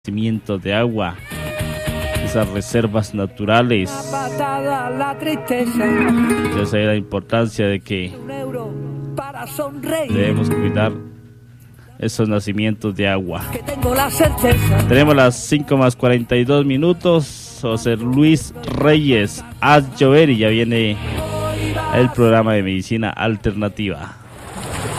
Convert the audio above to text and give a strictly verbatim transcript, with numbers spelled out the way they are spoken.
Nacimientos de agua, esas reservas naturales. Ya sé la importancia de que debemos cuidar esos nacimientos de agua. Tenemos las cinco más cuarenta y dos minutos. José Luis Reyes, haz llover, y ya viene el programa de medicina alternativa.